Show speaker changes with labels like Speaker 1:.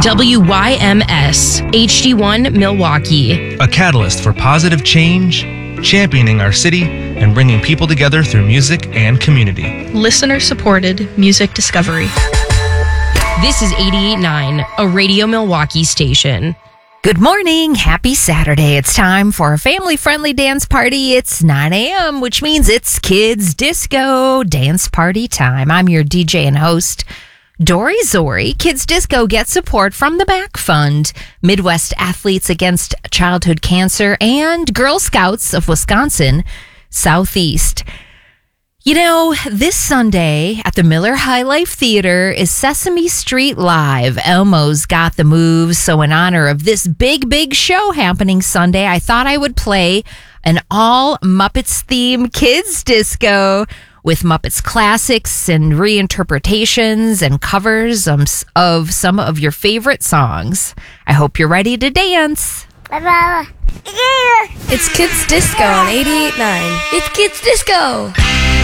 Speaker 1: WYMS HD1 Milwaukee.
Speaker 2: A catalyst for positive change, championing our city, and bringing people together through music and community.
Speaker 3: Listener-supported music discovery.
Speaker 1: This is 88.9, a Radio Milwaukee station.
Speaker 4: Good morning. Happy Saturday. It's time for a family-friendly dance party. It's 9 a.m., which means it's Kids Disco dance party time. I'm your DJ and host, Dory Zori. Kids Disco gets support from the MAC Fund, Midwest Athletes Against Childhood Cancer, and Girl Scouts of Wisconsin Southeast. You know, this Sunday at the Miller High Life Theater is Sesame Street Live. Elmo's got the moves, so in honor of this big show happening Sunday, I thought I would play an all Muppets theme Kids Disco with Muppets classics and reinterpretations and covers of some of your favorite songs. I hope you're ready to dance.
Speaker 5: It's Kids Disco on 88.9. It's Kids Disco.